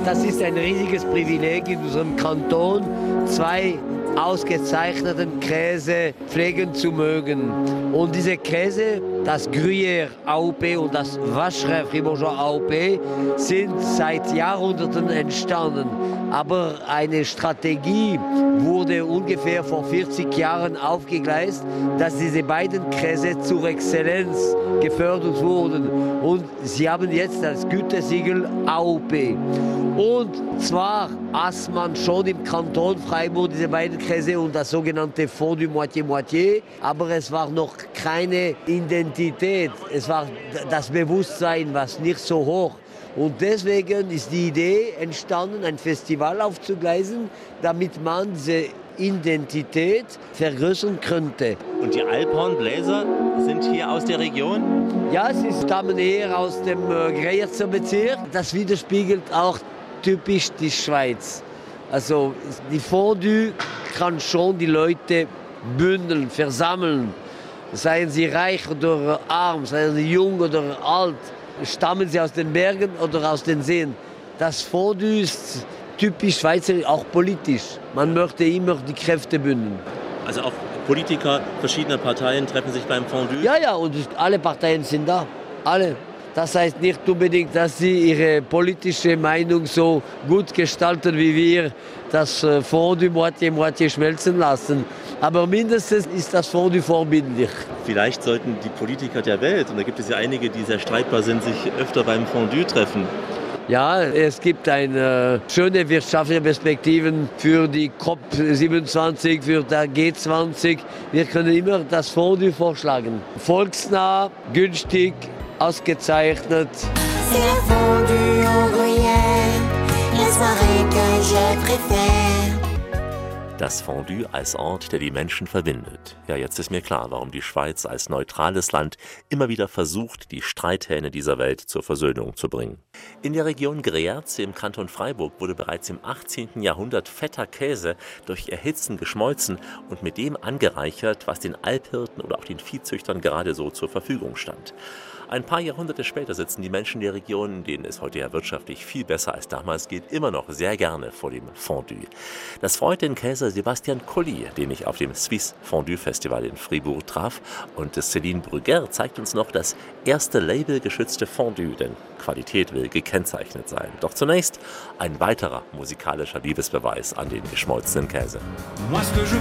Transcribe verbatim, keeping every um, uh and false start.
Das ist ein riesiges Privileg in unserem Kanton, zwei ausgezeichneten Käse pflegen zu mögen. Und diese Käse, das Gruyère A O P und das Vacherin Fribourgeois A O P, sind seit Jahrhunderten entstanden. Aber eine Strategie wurde ungefähr vor vierzig Jahren aufgegleist, dass diese beiden Käse zur Exzellenz gefördert wurden. Und sie haben jetzt das Gütesiegel A O P. Und zwar aß man schon im Kanton Freiburg diese beiden Käse und das sogenannte Fondue Moitié-Moitié, aber es war noch keine Identität. Es war das Bewusstsein, was nicht so hoch. Und deswegen ist die Idee entstanden, ein Festival aufzugleisen, damit man diese Identität vergrößern könnte. Und die Alphornbläser sind hier aus der Region? Ja, sie stammen eher aus dem äh, Greyerzer Bezirk. Das widerspiegelt auch typisch die Schweiz. Also die Fondue kann schon die Leute bündeln, versammeln. Seien sie reich oder arm, seien sie jung oder alt, stammen sie aus den Bergen oder aus den Seen. Das Fondue ist typisch Schweizer, auch politisch. Man möchte immer die Kräfte bündeln. Also auch Politiker verschiedener Parteien treffen sich beim Fondue? Ja, ja, und alle Parteien sind da. Alle. Das heißt nicht unbedingt, dass sie ihre politische Meinung so gut gestalten, wie wir das Fondue Moitié-Moitié schmelzen lassen. Aber mindestens ist das Fondue vorbildlich. Vielleicht sollten die Politiker der Welt, und da gibt es ja einige, die sehr streitbar sind, sich öfter beim Fondue treffen. Ja, es gibt eine schöne wirtschaftliche Perspektiven für die C O P siebenundzwanzig, für der G zwanzig. Wir können immer das Fondue vorschlagen. Volksnah, günstig, ausgezeichnet. C'est la fondue au gruyère, la soirée que je préfère. Das Fondue als Ort, der die Menschen verbindet. Ja, jetzt ist mir klar, warum die Schweiz als neutrales Land immer wieder versucht, die Streithähne dieser Welt zur Versöhnung zu bringen. In der Region Greyerze im Kanton Freiburg wurde bereits im achtzehnten Jahrhundert fetter Käse durch Erhitzen geschmolzen und mit dem angereichert, was den Alphirten oder auch den Viehzüchtern gerade so zur Verfügung stand. Ein paar Jahrhunderte später sitzen die Menschen der Region, denen es heute ja wirtschaftlich viel besser als damals geht, immer noch sehr gerne vor dem Fondue. Das freut den Käser Sebastian Collier, den ich auf dem Swiss Fondue Festival in Fribourg traf. Und Céline Bruguer zeigt uns noch das erste labelgeschützte Fondue, denn Qualität will gekennzeichnet sein. Doch zunächst ein weiterer musikalischer Liebesbeweis an den geschmolzenen Käse.